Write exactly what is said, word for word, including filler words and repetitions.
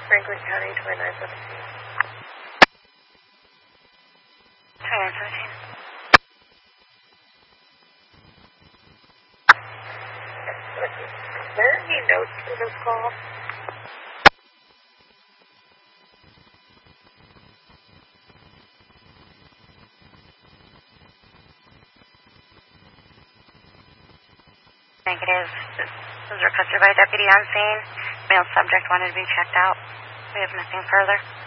Franklin County, twenty-nine seventeen. twenty-nine seventeen. Is there any notes for this call? Negative. This was requested by deputy on scene. Male subject wanted to be checked out. We have nothing further.